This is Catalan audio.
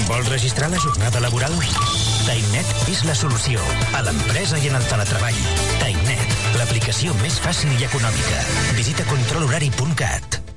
Vols registrar la jornada laboral? TimeNet és la solució a l'empresa i en el teletreball. TimeNet, l'aplicació més fàcil i econòmica. Visita controlhorari.cat.